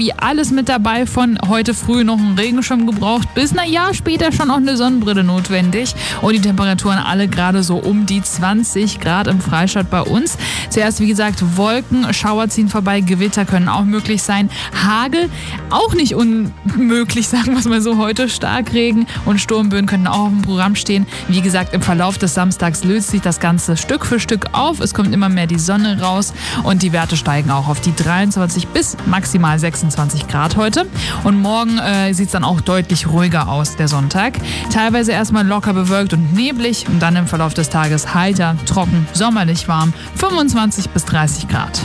wie alles mit dabei, von heute früh noch einen Regenschirm gebraucht bis, später schon auch eine Sonnenbrille notwendig. Und die Temperaturen alle gerade so um die 20 Grad im Freistaat bei uns. Zuerst, wie gesagt, Wolken, Schauer ziehen vorbei, Gewitter können auch möglich sein. Hagel auch nicht unmöglich, sagen wir es mal so, heute Starkregen und Sturmböen könnten auch auf dem Programm stehen. Wie gesagt, im Verlauf des Samstags löst sich das Ganze Stück für Stück auf. Es kommt immer mehr die Sonne raus und die Werte steigen auch auf die 23 bis maximal 26 Grad heute. Und morgen sieht es dann auch deutlich ruhiger aus, der Sonntag. Teilweise erstmal locker bewölkt und neblig und dann im Verlauf des Tages heiter, trocken, sommerlich warm, 25 bis 30 Grad.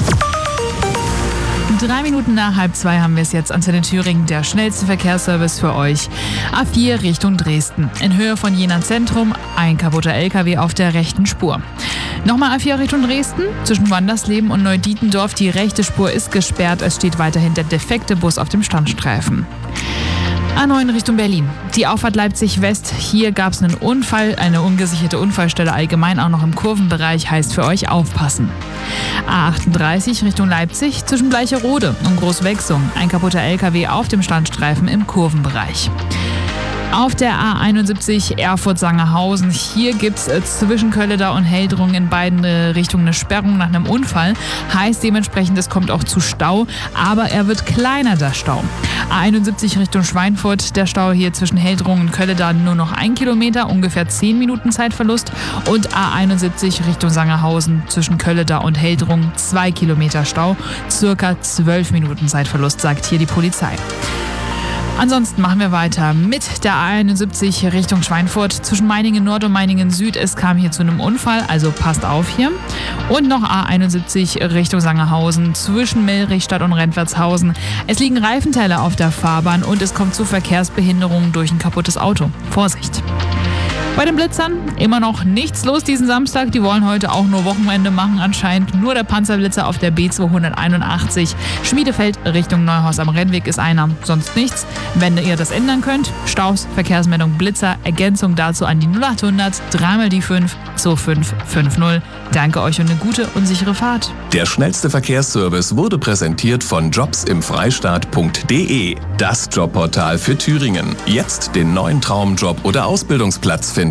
3 Minuten nach 1:30 haben wir es jetzt. Antenne Thüringen, der schnellste Verkehrsservice für euch. A4 Richtung Dresden. In Höhe von Jena Zentrum ein kaputter LKW auf der rechten Spur. Nochmal A4 Richtung Dresden. Zwischen Wandersleben und Neudietendorf. Die rechte Spur ist gesperrt. Es steht weiterhin der defekte Bus auf dem Standstreifen. A9 Richtung Berlin. Die Auffahrt Leipzig West. Hier gab es einen Unfall, eine ungesicherte Unfallstelle allgemein, auch noch im Kurvenbereich, heißt für euch aufpassen. A38 Richtung Leipzig zwischen Bleicherode und Großwechsung. Ein kaputter LKW auf dem Standstreifen im Kurvenbereich. Auf der A71 Erfurt-Sangerhausen. Hier gibt es zwischen Kölleda und Heldrung in beiden Richtungen eine Sperrung nach einem Unfall. Heißt dementsprechend, es kommt auch zu Stau, aber er wird kleiner, der Stau. A71 Richtung Schweinfurt. Der Stau hier zwischen Heldrung und Kölleda nur noch 1 Kilometer, ungefähr 10 Minuten Zeitverlust. Und A71 Richtung Sangerhausen zwischen Kölleda und Heldrung 2 Kilometer Stau, circa 12 Minuten Zeitverlust, sagt hier die Polizei. Ansonsten machen wir weiter mit der A71 Richtung Schweinfurt zwischen Meiningen Nord und Meiningen Süd. Es kam hier zu einem Unfall, also passt auf hier. Und noch A71 Richtung Sangerhausen zwischen Mellrichstadt und Rentwertshausen. Es liegen Reifenteile auf der Fahrbahn und es kommt zu Verkehrsbehinderungen durch ein kaputtes Auto. Vorsicht! Bei den Blitzern immer noch nichts los diesen Samstag. Die wollen heute auch nur Wochenende machen anscheinend. Nur der Panzerblitzer auf der B281. Schmiedefeld Richtung Neuhaus am Rennweg ist einer, sonst nichts. Wenn ihr das ändern könnt, Staus, Verkehrsmeldung, Blitzer, Ergänzung dazu an die 0800 3 die 5 2550. Danke euch und eine gute und sichere Fahrt. Der schnellste Verkehrsservice wurde präsentiert von jobsimfreistaat.de. Das Jobportal für Thüringen. Jetzt den neuen Traumjob oder Ausbildungsplatz finden.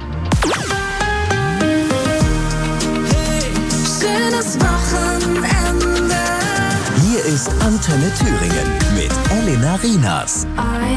Schönes Wochenende. Hier ist Antenne Thüringen mit Elena Rienas.